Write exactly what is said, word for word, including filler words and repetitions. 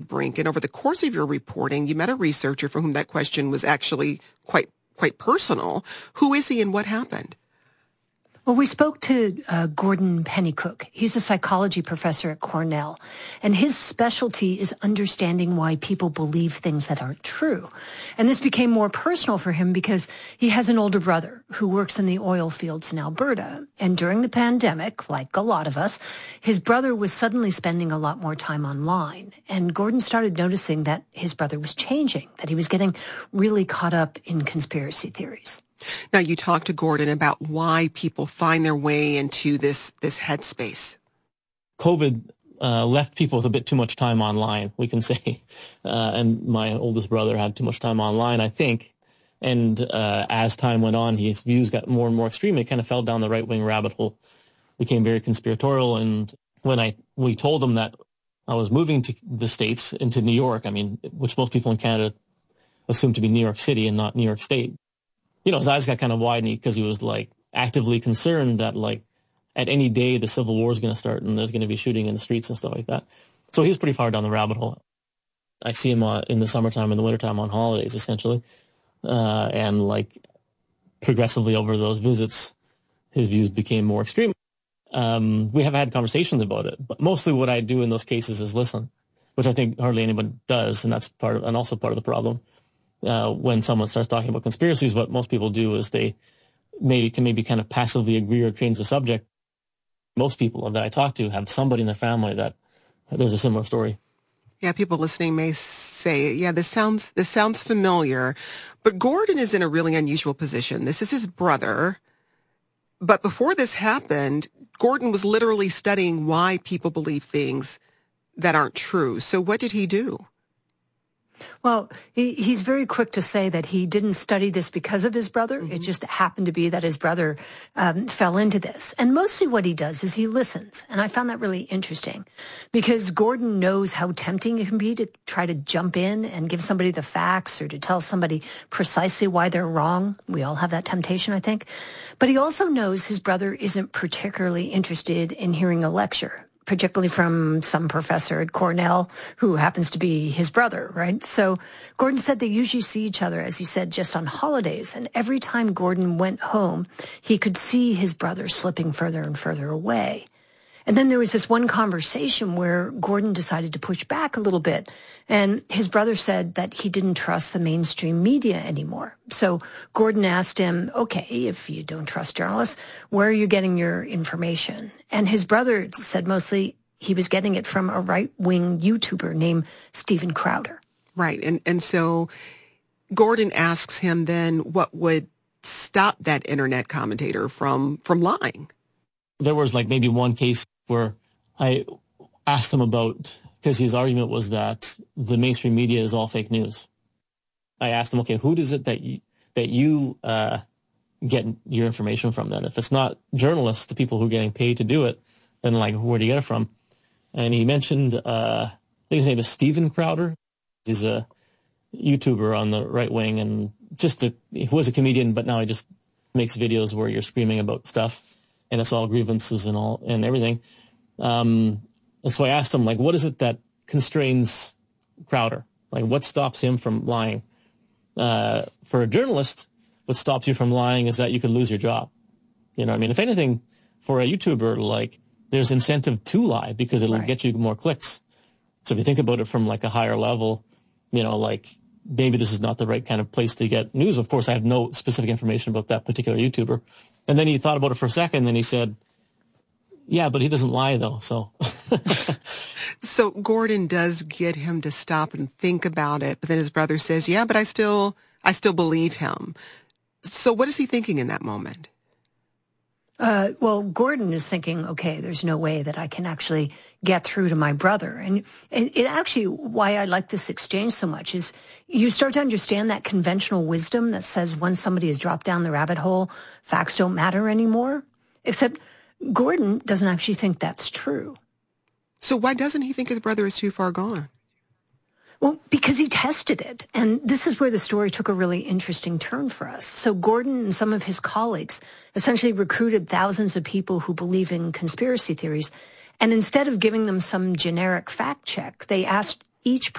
brink, and over the course of your reporting, you met a researcher for whom that question was actually quite quite personal. Who is he and what happened? Well, we spoke to uh, Gordon Pennycook. He's a psychology professor at Cornell, and his specialty is understanding why people believe things that aren't true. And this became more personal for him because he has an older brother who works in the oil fields in Alberta. And during the pandemic, like a lot of us, his brother was suddenly spending a lot more time online. And Gordon started noticing that his brother was changing, that he was getting really caught up in conspiracy theories. Now, you talked to Gordon about why people find their way into this, this headspace. COVID uh, left people with a bit too much time online, we can say. Uh, and my oldest brother had too much time online, I think. And uh, as time went on, his views got more and more extreme. He kind of fell down the right-wing rabbit hole, became very conspiratorial. And when I we told him that I was moving to the States, into New York, I mean, which most people in Canada assume to be New York City and not New York State, you know, his eyes got kind of wide because he was, like, actively concerned that, like, at any day the Civil War is going to start and there's going to be shooting in the streets and stuff like that. So he was pretty far down the rabbit hole. I see him uh, in the summertime and the wintertime on holidays, essentially. Uh, and, like, progressively over those visits, his views became more extreme. Um, we have had conversations about it, but mostly what I do in those cases is listen, which I think hardly anyone does, and that's part of, and also part of the problem. Uh, when someone starts talking about conspiracies, what most people do is they maybe can maybe kind of passively agree or change the subject. Most people that I talk to have somebody in their family that there's a similar story. Yeah, people listening may say, yeah, this sounds this sounds familiar. But Gordon is in a really unusual position. This is his brother. But before this happened, Gordon was literally studying why people believe things that aren't true. So what did he do? Well, he, he's very quick to say that he didn't study this because of his brother. Mm-hmm. It just happened to be that his brother um, fell into this. And mostly what he does is he listens. And I found that really interesting because Gordon knows how tempting it can be to try to jump in and give somebody the facts or to tell somebody precisely why they're wrong. We all have that temptation, I think. But he also knows his brother isn't particularly interested in hearing a lecture, particularly from some professor at Cornell who happens to be his brother, right? So Gordon said they usually see each other, as he said, just on holidays. And every time Gordon went home, he could see his brother slipping further and further away. And then there was this one conversation where Gordon decided to push back a little bit. And his brother said that he didn't trust the mainstream media anymore. So Gordon asked him, okay, if you don't trust journalists, where are you getting your information? And his brother said mostly he was getting it from a right-wing YouTuber named Steven Crowder. Right. And, and so Gordon asks him then what would stop that internet commentator from, from lying. There was like maybe one case where I asked him about, because his argument was that the mainstream media is all fake news. I asked him, okay, who does it that you, that you uh, get your information from then? If it's not journalists, the people who are getting paid to do it, then like, where do you get it from? And he mentioned, uh, I think his name is Steven Crowder. He's a YouTuber on the right wing and just a, he was a comedian, but now he just makes videos where you're screaming about stuff. And it's all grievances and all and everything. Um, and so I asked him, like, what is it that constrains Crowder? Like, what stops him from lying? Uh, for a journalist, what stops you from lying is that you could lose your job. You know what I mean? If anything, for a YouTuber, like, there's incentive to lie because it'll right. get you more clicks. So if you think about it from, like, a higher level, you know, like, maybe this is not the right kind of place to get news. Of course, I have no specific information about that particular YouTuber. And then he thought about it for a second, and he said, yeah, but he doesn't lie, though, so. So Gordon does get him to stop and think about it, but then his brother says, yeah, but I still, I still believe him. So what is he thinking in that moment? Uh, well, Gordon is thinking, okay, there's no way that I can actually get through to my brother. And, and it actually, why I like this exchange so much is you start to understand that conventional wisdom that says once somebody has dropped down the rabbit hole, facts don't matter anymore. Except Gordon doesn't actually think that's true. So why doesn't he think his brother is too far gone? Well, because he tested it. And this is where the story took a really interesting turn for us. So Gordon and some of his colleagues essentially recruited thousands of people who believe in conspiracy theories. And instead of giving them some generic fact check, they asked each